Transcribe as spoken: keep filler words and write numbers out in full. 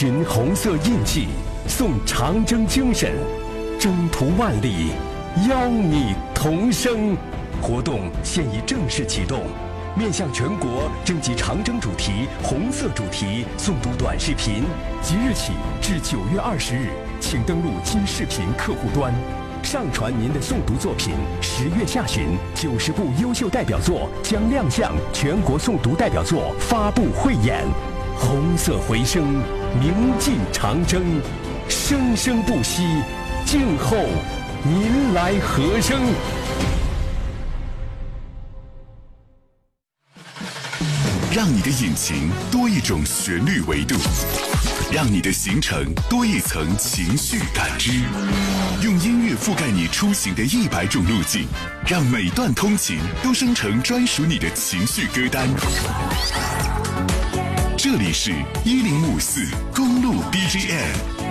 寻红色印记，颂长征精神，征途万里，邀你同声。活动现已正式启动，面向全国征集长征主题、红色主题诵读短视频。即日起至九月二十日，请登录金视频客户端，上传您的诵读作品。十月下旬，九十部优秀代表作将亮相全国诵读代表作发布汇演。红色回声，铭记长征，生生不息。静候您来和声。 让你的引擎多一种旋律维度，让你的行程多一层情绪感知，用音乐覆盖你出行的一百种路径，让每段通勤都生成专属你的情绪歌单。这里是一零五四公路 B G M。